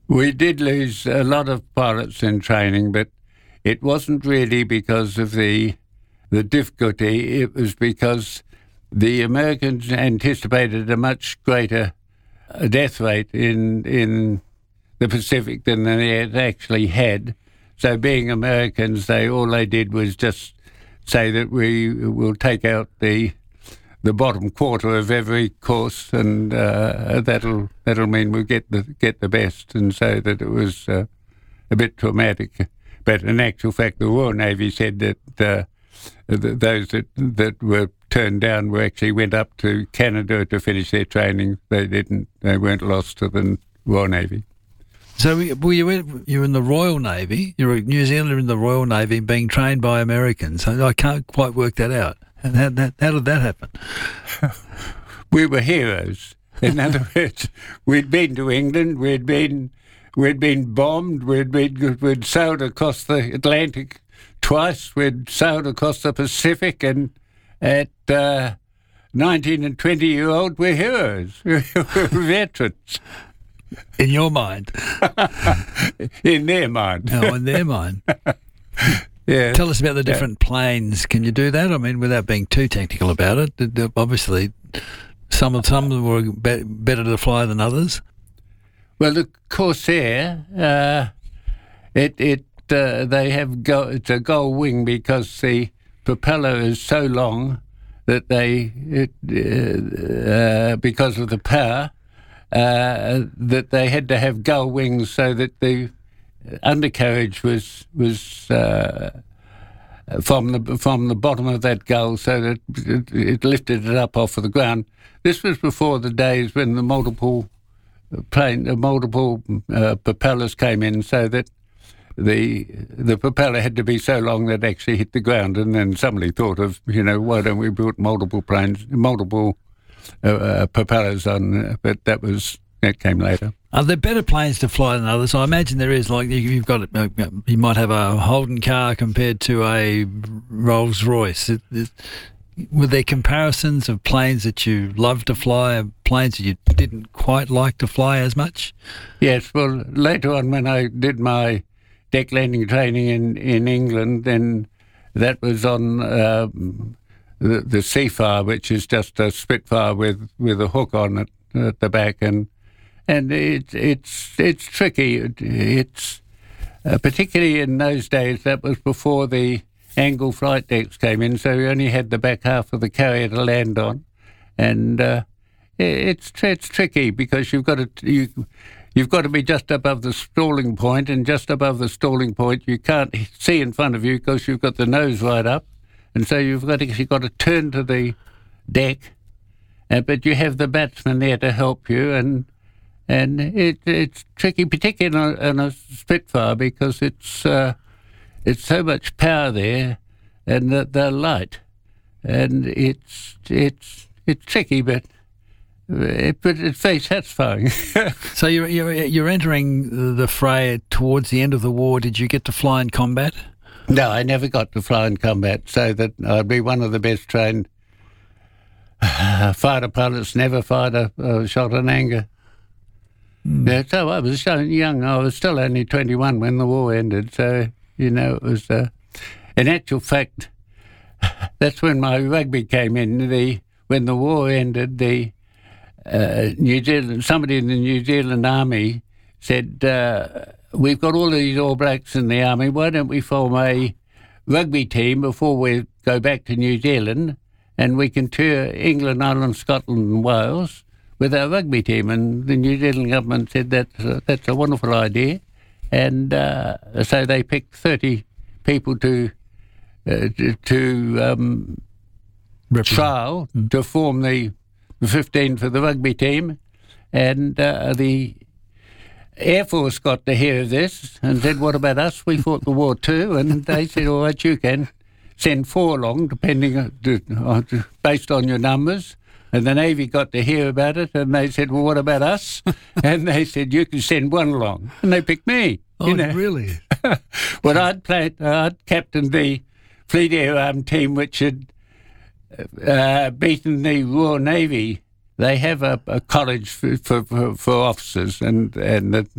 We did lose a lot of pilots in training, but it wasn't really because of the difficulty. It was because the Americans anticipated a much greater death rate in the Pacific than they had actually had. So being Americans, all they did was just say that we will take out the bottom quarter of every course, and that'll mean we'll get the best, and so that it was a bit traumatic. But in actual fact, the Royal Navy said that those that were turned down actually went up to Canada to finish their training. They weren't lost to the Royal Navy. So you're in the Royal Navy. You're a New Zealander in the Royal Navy being trained by Americans. I can't quite work that out. And how did that happen? We were heroes. In other words, we'd been to England. We'd been bombed. We'd sailed across the Atlantic twice. We'd sailed across the Pacific, and at 19 and 20-year-old, we're heroes. We're veterans. In your mind? In their mind. Oh, in their mind. Yeah. Tell us about the different planes. Can you do that? I mean, without being too technical about it. Obviously, some of them were better to fly than others. Well, the Corsair, they have it's a gull wing because the propeller is so long that because of the power, that they had to have gull wings so that the undercarriage was from the bottom of that gull, so that it lifted it up off of the ground. This was before the days when the multiple propellers came in, so that the propeller had to be so long that it actually hit the ground. And then somebody thought of, why don't we put multiple propellers on? But that came later. Are there better planes to fly than others? I imagine there is. Like you've got, you might have a Holden car compared to a Rolls Royce. Were there comparisons of planes that you loved to fly, planes that you didn't quite like to fly as much? Yes. Well, later on, when I did my deck landing training in England, then that was on the Seafire, which is just a Spitfire with a hook on it at the back, and it's tricky. It's particularly in those days. That was before the angle flight decks came in, so we only had the back half of the carrier to land on, and it's tricky because you've got to be just above the stalling point, and just above the stalling point you can't see in front of you because you've got the nose right up, and so you've got to turn to the deck, but you have the batsman there to help you, and it's tricky, particularly in a Spitfire, because it's so much power there, and they're light, and it's tricky, but it's very satisfying. So you're entering the fray towards the end of the war. Did you get to fly in combat? No, I never got to fly in combat, so that I'd be one of the best trained fighter pilots. Never fired a shot in anger. Yeah, so I was so young. I was still only 21 when the war ended, so it was. In actual fact, that's when my rugby came in. When the war ended, the New Zealand, somebody in the New Zealand Army said, "We've got all these All Blacks in the army. Why don't we form a rugby team before we go back to New Zealand, and we can tour England, Ireland, Scotland, and Wales with our rugby team?" And the New Zealand government said that's a wonderful idea, and so they picked 30 people to trial to form the 15 for the rugby team, and the Air Force got to hear of this and said, "What about us? We fought the war too." And they said, "All right, you can send 4 along, based on your numbers." And the Navy got to hear about it, and they said, "Well, what about us?" And they said, "You can send 1 along." And they picked me. Oh, really? Well, I'd captained the Fleet Air Arm team, which had beaten the Royal Navy. They have a college for officers, and